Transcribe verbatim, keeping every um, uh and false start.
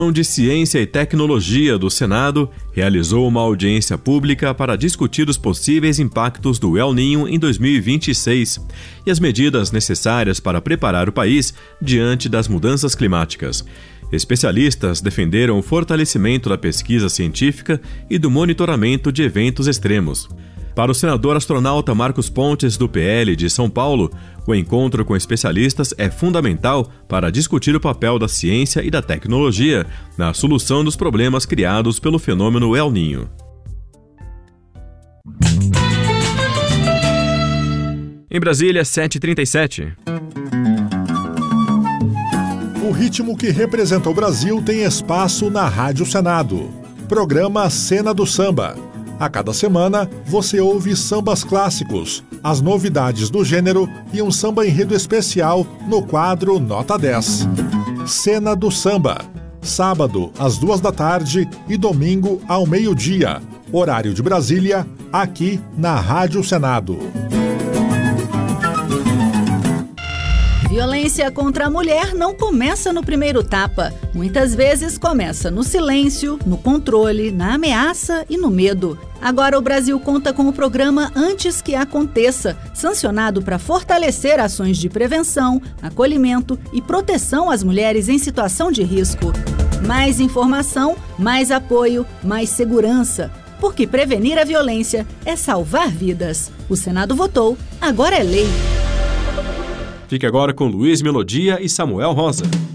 de Ciência e Tecnologia do Senado realizou uma audiência pública para discutir os possíveis impactos do El Niño em dois mil e vinte e seis e as medidas necessárias para preparar o país diante das mudanças climáticas. Especialistas defenderam o fortalecimento da pesquisa científica e do monitoramento de eventos extremos. Para o senador astronauta Marcos Pontes, do P L de São Paulo, o encontro com especialistas é fundamental para discutir o papel da ciência e da tecnologia na solução dos problemas criados pelo fenômeno El Niño. Em Brasília, sete e trinta e sete. O ritmo que representa o Brasil tem espaço na Rádio Senado. Programa Cena do Samba. A cada semana, você ouve sambas clássicos, as novidades do gênero e um samba enredo especial no quadro Nota dez. Cena do Samba. Sábado, às duas da tarde e domingo, ao meio-dia. Horário de Brasília, aqui na Rádio Senado. Violência contra a mulher não começa no primeiro tapa. Muitas vezes começa no silêncio, no controle, na ameaça e no medo. Agora o Brasil conta com o programa Antes que Aconteça, sancionado para fortalecer ações de prevenção, acolhimento e proteção às mulheres em situação de risco. Mais informação, mais apoio, mais segurança. Porque prevenir a violência é salvar vidas. O Senado votou, agora é lei. Fique agora com Luiz Melodia e Samuel Rosa.